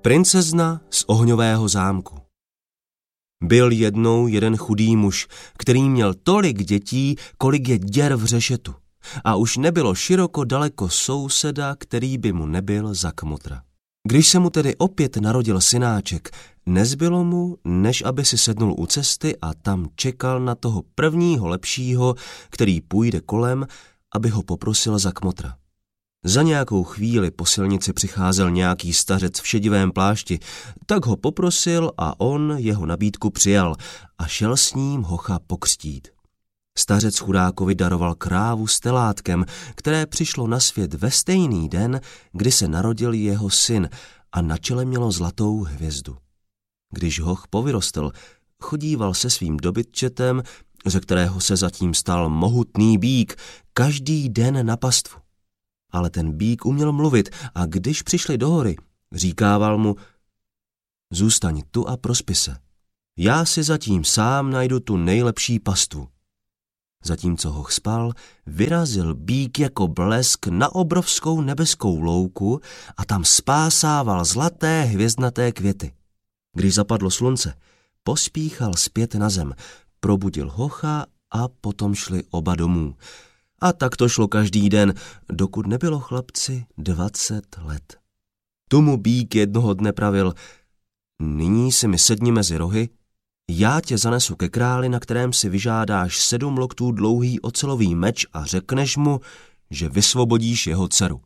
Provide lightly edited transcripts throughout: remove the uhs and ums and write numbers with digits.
Princezna z ohňového zámku. Byl jednou jeden chudý muž, který měl tolik dětí, kolik je děr v řešetu. A už nebylo široko daleko souseda, který by mu nebyl za kmotra. Když se mu tedy opět narodil synáček, nezbylo mu, než aby si sednul u cesty a tam čekal na toho prvního lepšího, který půjde kolem, aby ho poprosil za kmotra. Za nějakou chvíli po silnici přicházel nějaký stařec v šedivém plášti, tak ho poprosil a on jeho nabídku přijal a šel s ním hocha pokřtít. Stařec chudákovi daroval krávu s telátkem, které přišlo na svět ve stejný den, kdy se narodil jeho syn a na čele mělo zlatou hvězdu. Když hoch povyrostl, chodíval se svým dobytčetem, ze kterého se zatím stal mohutný býk, každý den na pastvu. Ale ten býk uměl mluvit a když přišli do hory, říkával mu: zůstaň tu a prospi se. Já si zatím sám najdu tu nejlepší pastvu. Zatímco hoch spal, vyrazil býk jako blesk na obrovskou nebeskou louku a tam spásával zlaté hvězdnaté květy. Když zapadlo slunce, pospíchal zpět na zem, probudil hocha a potom šli oba domů. A tak to šlo každý den, dokud nebylo chlapci 20 let. Tomu býk jednoho dne pravil: nyní si mi sedni mezi rohy, já tě zanesu ke králi, na kterém si vyžádáš 7 loktů dlouhý ocelový meč a řekneš mu, že vysvobodíš jeho dceru.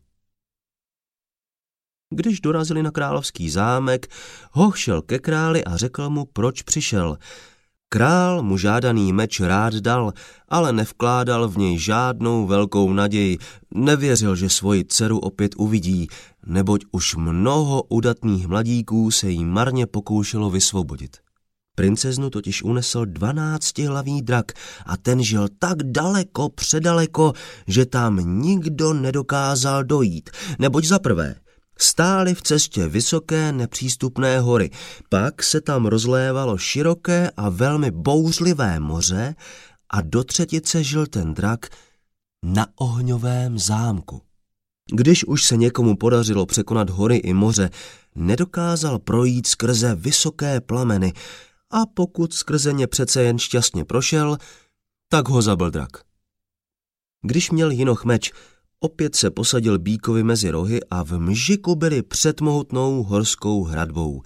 Když dorazili na královský zámek, hoch šel ke králi a řekl mu, proč přišel. Král mu žádaný meč rád dal, ale nevkládal v něj žádnou velkou naději, nevěřil, že svoji dceru opět uvidí, neboť už mnoho udatných mladíků se jí marně pokoušelo vysvobodit. Princeznu totiž unesl 12hlavý drak a ten žil tak daleko předaleko, že tam nikdo nedokázal dojít, neboť zaprvé stály v cestě vysoké nepřístupné hory, pak se tam rozlévalo široké a velmi bouřlivé moře a do třetice žil ten drak na ohňovém zámku. Když už se někomu podařilo překonat hory i moře, nedokázal projít skrze vysoké plameny a pokud skrze ně přece jen šťastně prošel, tak ho zabil drak. Když měl jinoch meč, opět se posadil býkovi mezi rohy a v mžiku byli před mohutnou horskou hradbou.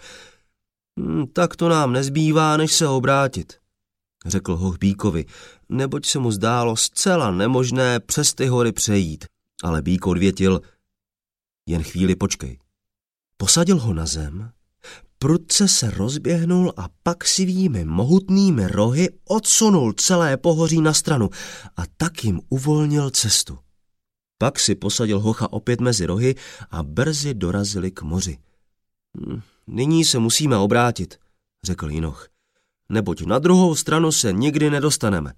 Tak to nám nezbývá, než se obrátit, řekl hoch býkovi, neboť se mu zdálo zcela nemožné přes ty hory přejít. Ale býk odvětil: jen chvíli počkej. Posadil ho na zem, prudce se rozběhnul a pak svými mohutnými rohy odsunul celé pohoří na stranu a tak jim uvolnil cestu. Pak si posadil hocha opět mezi rohy a brzy dorazili k moři. Nyní se musíme obrátit, řekl jinoch, neboť na druhou stranu se nikdy nedostaneme.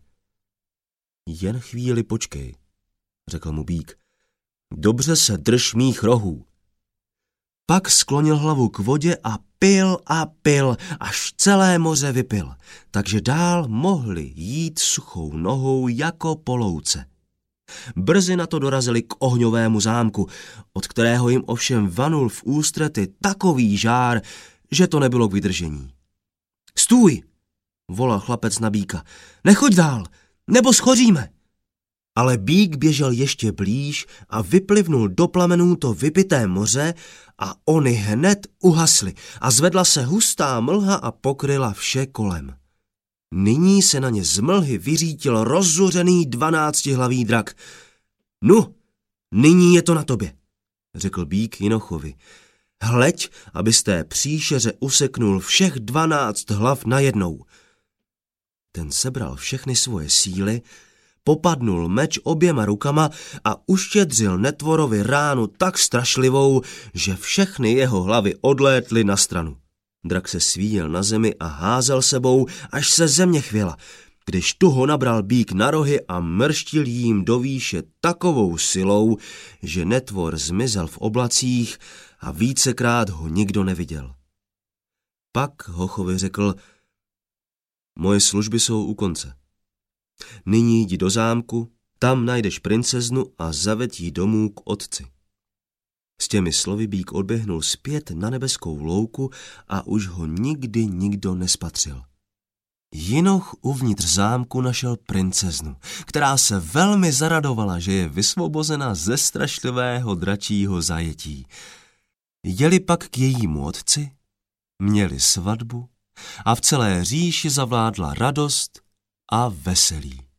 Jen chvíli počkej, řekl mu býk. Dobře se drž mých rohů. Pak sklonil hlavu k vodě a pil, až celé moře vypil, takže dál mohli jít suchou nohou jako po louce. Brzy na to dorazili k ohňovému zámku, od kterého jim ovšem vanul v ústrety takový žár, že to nebylo k vydržení. Stůj, volal chlapec na býka, nechoď dál, nebo schoříme. Ale býk běžel ještě blíž a vyplivnul do plamenů to vypité moře a oni hned uhasly a zvedla se hustá mlha a pokryla vše kolem. Nyní se na ně z mlhy vyřítil rozzuřený 12hlavý drak. Nu, nyní je to na tobě, řekl býk jinochovi. Hleď, aby z té příšeře useknul všech 12 hlav najednou. Ten sebral všechny svoje síly, popadnul meč oběma rukama a uštědřil netvorovi ránu tak strašlivou, že všechny jeho hlavy odlétly na stranu. Drak se svíjel na zemi a házel sebou, až se země chvěla, když tu ho nabral býk na rohy a mrštil jím do výše takovou silou, že netvor zmizel v oblacích a vícekrát ho nikdo neviděl. Pak hochovi řekl: moje služby jsou u konce. Nyní jdi do zámku, tam najdeš princeznu a zaveď ji domů k otci. S těmi slovy býk odběhnul zpět na nebeskou louku a už ho nikdy nikdo nespatřil. Jinoch uvnitř zámku našel princeznu, která se velmi zaradovala, že je vysvobozena ze strašlivého dračího zajetí. Jeli pak k jejímu otci, měli svatbu a v celé říši zavládla radost a veselí.